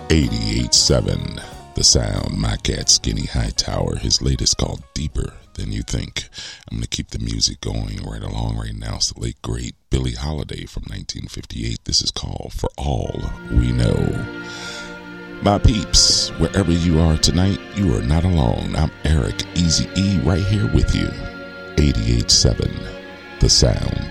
88.7 The Sound. My cat Skinny Hightower. His latest called Deeper Than You Think. I'm going to keep the music going right along. Right now it's the late great Billie Holiday from 1958. This is called For All We Know. My peeps, wherever you are tonight, you are not alone. I'm Eric Easy E right here with you. 88.7 The Sound.